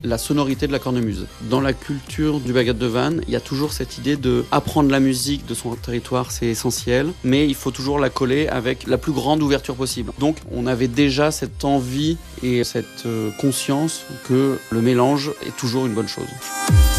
la sonorité de la cornemuse. Dans la culture du bagad de Vannes, il y a toujours cette idée de apprendre la musique de son territoire, c'est essentiel, mais il faut toujours la coller avec la plus grande ouverture possible. Donc on avait déjà cette envie et cette conscience que le mélange est toujours une bonne chose.